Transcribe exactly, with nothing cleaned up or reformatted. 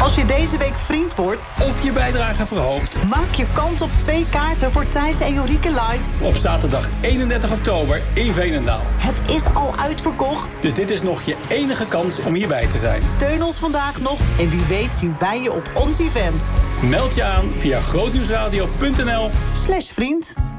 Als je deze week vriend wordt of je bijdrage verhoogt, maak je kans op twee kaarten voor Thijs en Jorike live op zaterdag eenendertig oktober in Veenendaal. Het is al uitverkocht. Dus dit is nog je enige kans om hierbij te zijn. Steun ons vandaag nog en wie weet zien wij je op ons event. Meld je aan via grootnieuwsradio punt n l slash vriend.